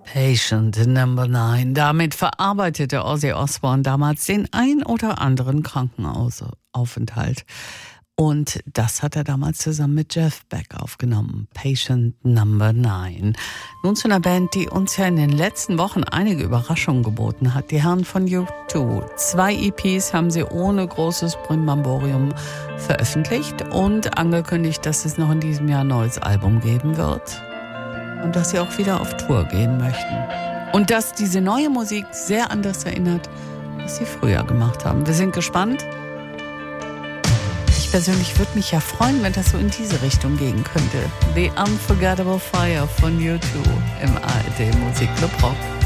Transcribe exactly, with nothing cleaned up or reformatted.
Patient Number Nine. Damit verarbeitete Ozzy Osbourne damals den ein oder anderen Krankenaufenthalt. Und das hat er damals zusammen mit Jeff Beck aufgenommen. Patient Number Nine. Nun zu einer Band, die uns ja in den letzten Wochen einige Überraschungen geboten hat. Die Herren von U zwei. Zwei E Ps haben sie ohne großes Brimborium veröffentlicht und angekündigt, dass es noch in diesem Jahr ein neues Album geben wird. Und dass sie auch wieder auf Tour gehen möchten. Und dass diese neue Musik sehr an das erinnert, was sie früher gemacht haben. Wir sind gespannt. Ich persönlich würde mich ja freuen, wenn das so in diese Richtung gehen könnte. The Unforgettable Fire von U zwei im A R D Musikclub Rock.